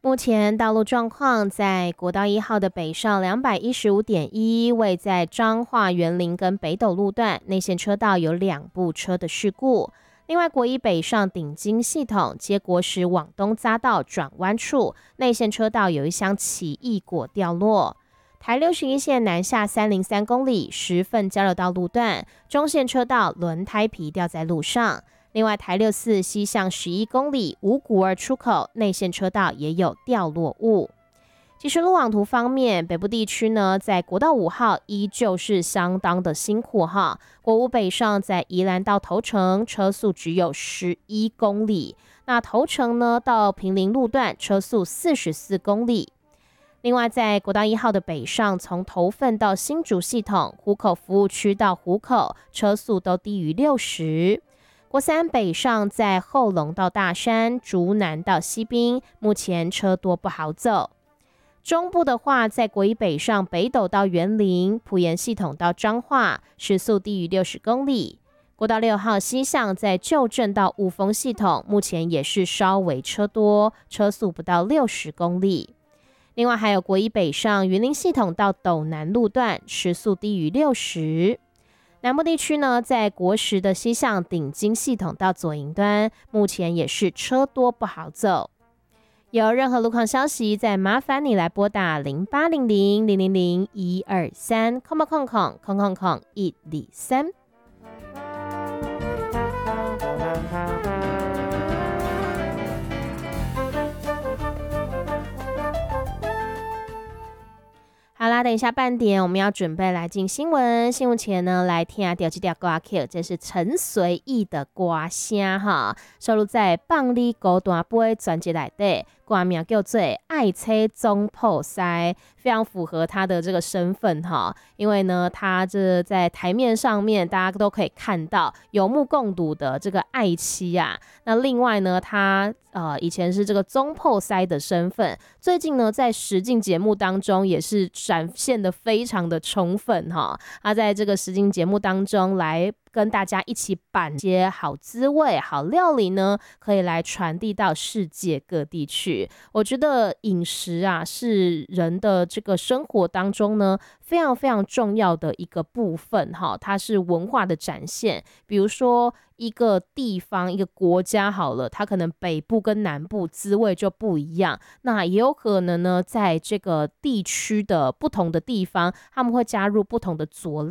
目前道路状况，在国道1号的北上215.1，位在彰化园林跟北斗路段内线车道有2部车的事故。另外，国一北上顶金系统接国十往东匝道转弯处，内线车道有一箱奇异果掉落。台61线南下303公里十份交流道路段，中线车道轮胎皮掉在路上。另外，台64西向11公里五股二出口内线车道也有掉落物。其实路网图方面，北部地区呢，在国道5号依旧是相当的辛苦哈。国五北上在宜兰到头城车速只有11公里，那头城呢到平林路段车速44公里。另外，在国道1号的北上，从头份到新竹系统湖口服务区到湖口车速都低于60。国三北上在后龙到大山、竹南到西滨，目前车多不好走。中部的话，在国一北上北斗到园林、埔盐系统到彰化，时速低于60公里。国道6号西向在旧镇到雾峰系统，目前也是稍微车多，车速不到60公里。另外还有国一北上云林系统到斗南路段，时速低于60。南部地区呢，在国十的西向顶金系统到左营端，目前也是车多不好走。有任何路况消息，再麻烦你来拨打0800000123123。好啦，等一下半点我们要准备来进新闻。新闻前呢，来听下第二条歌曲，这是陈随意的歌声哈，收录在《放你孤单杯》专辑内底，歌名叫做《爱车总破塞》，非常符合他的这个身份哈。因为呢，他这在台面上面大家都可以看到有目共睹的这个爱妻啊。那另外呢，他以前是这个总破塞的身份，最近呢在实境节目当中也是展现的非常的充分哈。他在这个实境节目当中来跟大家一起板些好滋味、好料理呢，可以来传递到世界各地去。我觉得饮食啊，是人的这个生活当中呢，非常非常重要的一个部分哈。它是文化的展现，比如说一个地方、一个国家好了，它可能北部跟南部滋味就不一样。那也有可能呢，在这个地区的不同的地方，他们会加入不同的佐料。